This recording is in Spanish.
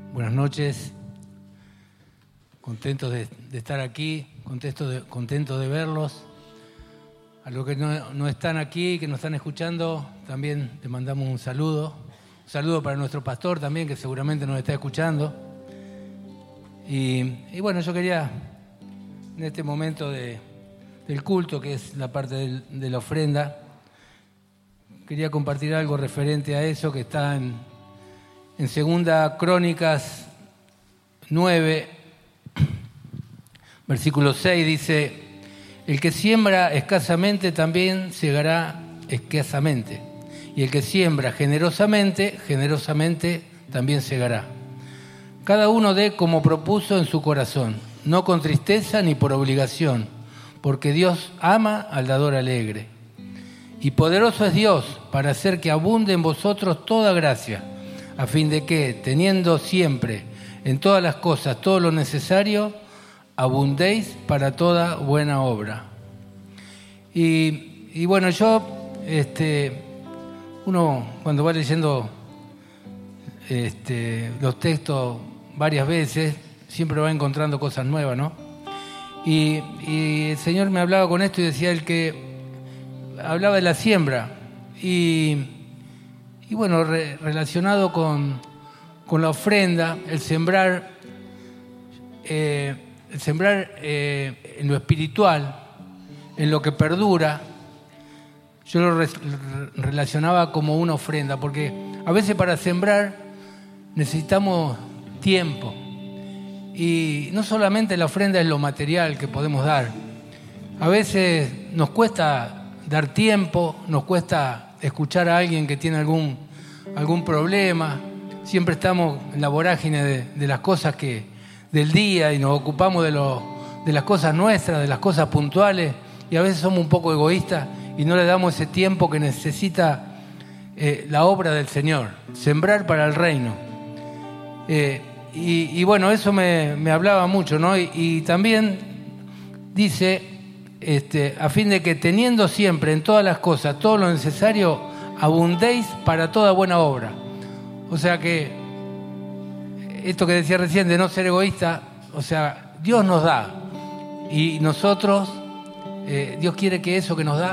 Buenas noches, contentos de estar aquí, contentos de verlos. A los que no están aquí, que nos están escuchando, también les mandamos un saludo. Un saludo para nuestro pastor también, que seguramente nos está escuchando. Y bueno, yo quería, en este momento del culto, que es la parte de la ofrenda, quería compartir algo referente a eso que está en 2 Crónicas 9, versículo 6, dice: el que siembra escasamente también segará escasamente, y el que siembra generosamente, generosamente también segará. Cada uno dé como propuso en su corazón, no con tristeza ni por obligación, porque Dios ama al dador alegre. Y poderoso es Dios para hacer que abunde en vosotros toda gracia, a fin de que, teniendo siempre en todas las cosas todo lo necesario, abundéis para toda buena obra. Y bueno, yo, uno cuando va leyendo los textos varias veces, siempre va encontrando cosas nuevas, ¿no? Y el Señor me hablaba con esto y decía hablaba de la siembra. Y bueno, relacionado con la ofrenda, el sembrar en lo espiritual, en lo que perdura, yo lo relacionaba como una ofrenda, porque a veces para sembrar necesitamos tiempo. Y no solamente la ofrenda es lo material que podemos dar. A veces nos cuesta dar tiempo, nos cuesta escuchar a alguien que tiene algún problema. Siempre estamos en la vorágine de las cosas del día y nos ocupamos de las cosas nuestras, de las cosas puntuales, y a veces somos un poco egoístas y no le damos ese tiempo que necesita la obra del Señor, sembrar para el reino. Y bueno, eso me hablaba mucho, ¿no? Y también dice, a fin de que teniendo siempre en todas las cosas todo lo necesario, abundéis para toda buena obra. O sea que esto que decía recién de no ser egoísta, o sea, Dios nos da y nosotros, Dios quiere que eso que nos da